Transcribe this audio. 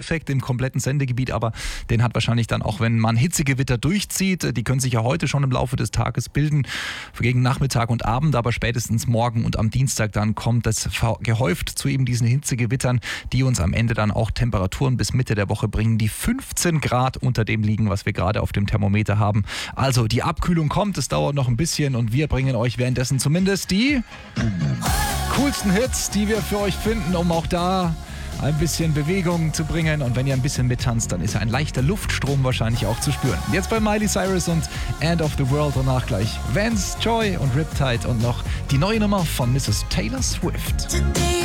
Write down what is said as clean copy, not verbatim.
Schaueffekt im kompletten Sendegebiet, aber den hat wahrscheinlich dann auch, wenn man Hitzegewitter durchzieht. Die können sich ja heute schon im Laufe des Tages bilden, gegen Nachmittag und Abend, aber spätestens morgen und am Dienstag dann kommt das gehäuft zu eben diesen Hitzegewittern, die uns am Ende dann auch Temperaturen bis Mitte der Woche bringen, die 15 Grad unter dem liegen, was wir gerade auf dem Thermometer haben. Also die Abkühlung kommt, es dauert noch ein bisschen und wir bringen euch währenddessen zumindest die coolsten Hits, die wir für euch finden, um auch da ein bisschen Bewegung zu bringen. Und wenn ihr ein bisschen mittanzt, dann ist ja ein leichter Luftstrom wahrscheinlich auch zu spüren. Jetzt bei Miley Cyrus und End of the World, danach gleich Vance, Joy und Riptide und noch die neue Nummer von Mrs. Taylor Swift.